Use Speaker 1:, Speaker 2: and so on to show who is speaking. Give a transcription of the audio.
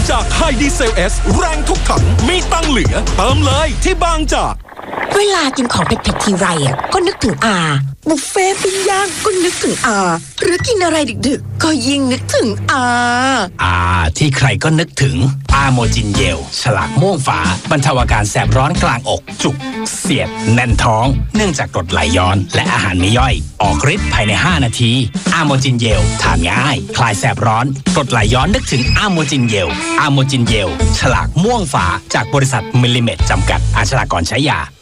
Speaker 1: จากไฮดีเซล S แรงทุกถังมีตังเหลือเติมเลยที่บางจาก
Speaker 2: เวลากินของเผ็ดๆทีไรก็นึกถึงอาบุฟเฟ่ปิ้งย่างก็นึกถึงอาหรือกินอะไรดึกๆก็ยิ่งนึกถึงอา
Speaker 3: ที่ใครก็นึกถึงอาโมจินเยลฉลากม่วงฝาบรรเทาอาการแสบร้อนกลางอกจุกเสียดแน่นท้องเนื่องจากกรดไหลย้อนและอาหารไม่ย่อยออกฤทธิ์ภายใน5นาทีอาโมจินเยลทานง่ายคลายแสบร้อนกรดไหลย้อนนึกถึงอาโมจินเยลอาโมจินเยลฉลากม่วงฝาจากบริษัทมิลลิเมตจำกัดอ่านฉลากก่อนใช้ยา